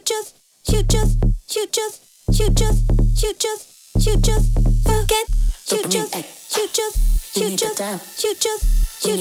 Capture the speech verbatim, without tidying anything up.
just, you just, you just, you just, you just, you just forget. You just, you just, you just, you just.